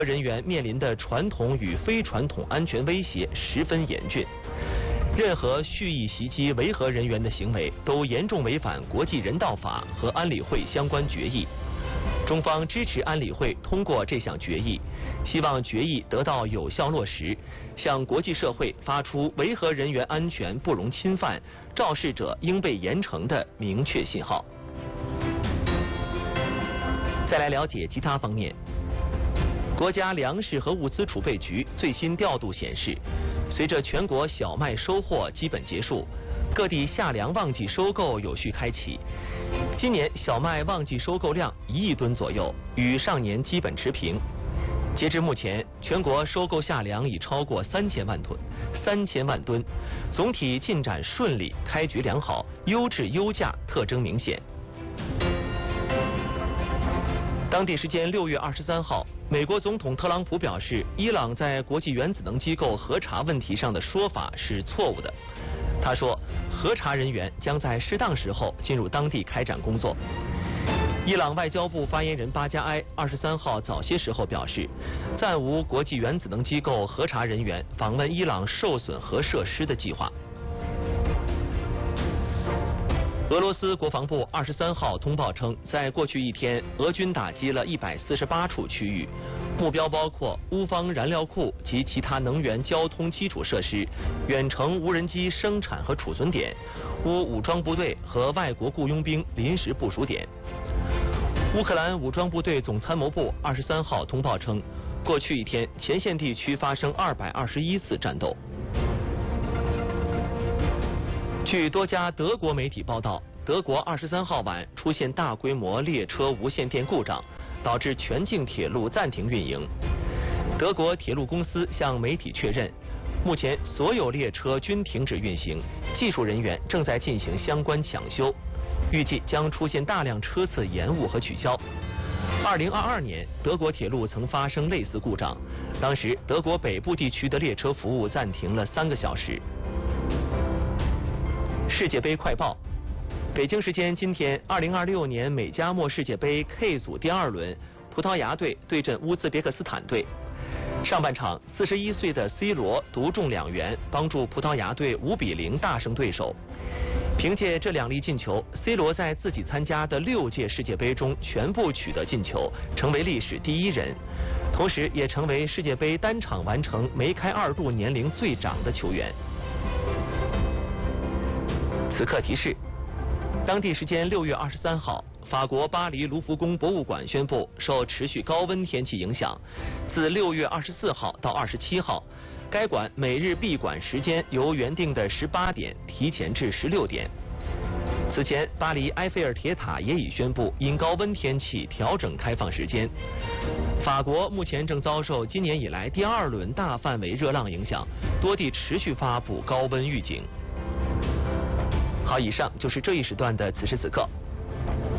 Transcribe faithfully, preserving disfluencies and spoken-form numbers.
人员面临的传统与非传统安全威胁十分严峻，任何蓄意袭击维和人员的行为都严重违反国际人道法和安理会相关决议。中方支持安理会通过这项决议，希望决议得到有效落实，向国际社会发出维和人员安全不容侵犯、肇事者应被严惩的明确信号。再来了解其他方面。国家粮食和物资储备局最新调度显示，随着全国小麦收获基本结束，各地夏粮旺季收购有序开启。今年小麦旺季收购量一亿吨左右，与上年基本持平。截至目前，全国收购夏粮已超过三千万吨，三千万吨，总体进展顺利，开局良好，优质优价特征明显。当地时间六月二十三号，美国总统特朗普表示，伊朗在国际原子能机构核查问题上的说法是错误的。他说，核查人员将在适当时候进入当地开展工作。伊朗外交部发言人巴加埃二十三号早些时候表示，暂无国际原子能机构核查人员访问伊朗受损核设施的计划。俄罗斯国防部二十三号通报称，在过去一天，俄军打击了一百四十八处区域，目标包括乌方燃料库及其他能源交通基础设施、远程无人机生产和储存点、乌武装部队和外国雇佣兵临时部署点。乌克兰武装部队总参谋部二十三号通报称，过去一天，前线地区发生二百二十一次战斗。据多家德国媒体报道，德国二十三号晚出现大规模列车无线电故障，导致全境铁路暂停运营。德国铁路公司向媒体确认，目前所有列车均停止运行，技术人员正在进行相关抢修，预计将出现大量车次延误和取消。二零二二年，德国铁路曾发生类似故障，当时德国北部地区的列车服务暂停了三个小时。世界杯快报：北京时间今天，二零二六年美加墨世界杯 K 组第二轮，葡萄牙队对阵乌兹别克斯坦队。上半场，四十一岁的 C 罗独中两元，帮助葡萄牙队五比零大胜对手。凭借这两粒进球 ，C 罗在自己参加的六届世界杯中全部取得进球，成为历史第一人，同时也成为世界杯单场完成梅开二度年龄最长的球员。此刻提示：当地时间六月二十三号，法国巴黎卢浮宫博物馆宣布，受持续高温天气影响，自六月二十四号到二十七号，该馆每日闭馆时间由原定的十八点提前至十六点。此前，巴黎埃菲尔铁塔也已宣布因高温天气调整开放时间。法国目前正遭受今年以来第二轮大范围热浪影响，多地持续发布高温预警。好，以上就是这一时段的此时此刻。